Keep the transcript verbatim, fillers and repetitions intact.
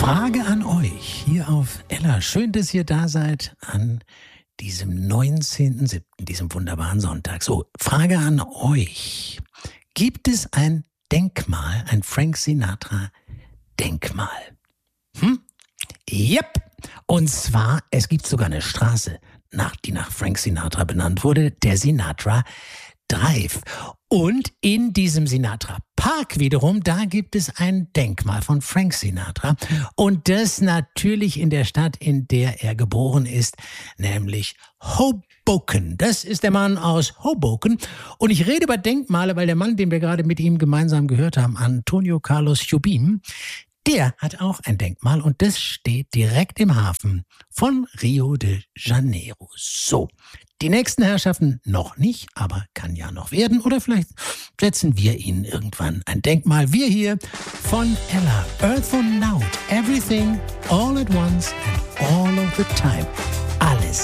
Frage an euch hier auf Ella. Schön, dass ihr da seid an diesem neunzehnten siebten, diesem wunderbaren Sonntag. So, Frage an euch. Gibt es ein Denkmal, ein Frank Sinatra Denkmal? Hm? Yep. Und zwar, es gibt sogar eine Straße, nach, die nach Frank Sinatra benannt wurde, der Sinatra Drive. Und in diesem Sinatra Park wiederum, da gibt es ein Denkmal von Frank Sinatra. Und das natürlich in der Stadt, in der er geboren ist, nämlich Hoboken. Das ist der Mann aus Hoboken. Und ich rede über Denkmale, weil der Mann, den wir gerade mit ihm gemeinsam gehört haben, Antonio Carlos Jobim, der hat auch ein Denkmal und das steht direkt im Hafen von Rio de Janeiro. So, die nächsten Herrschaften noch nicht, aber kann ja noch werden. Oder vielleicht setzen wir ihnen irgendwann ein Denkmal. Wir hier von Ella, Earth and Now, Everything, All at Once and All of the Time. Alles